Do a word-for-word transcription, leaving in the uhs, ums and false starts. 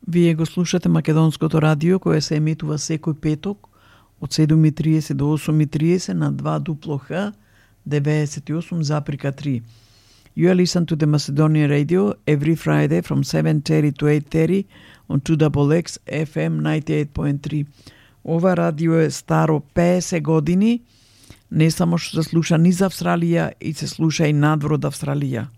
Вие го слушате Македонското радио, кое се емитува секој петок од седум и триесет до осум и триесет на два дупло Х деветдесет и осум запирка три. You are listening to the Macedonian radio every Friday from seven thirty to eight thirty on two X X F M ninety-eight point three. Ова радио е старо петдесет години, не само што се слуша низ Австралија, и се слуша и надвор од Австралија.